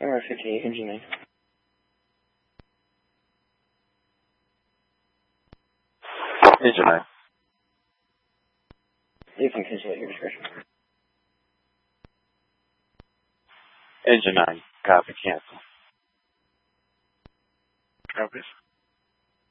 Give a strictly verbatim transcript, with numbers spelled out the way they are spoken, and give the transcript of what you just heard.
R fifty-eight, engine nine. Engine nine. You can cancel at your discretion. Engine nine. Copy, cancel. Copies.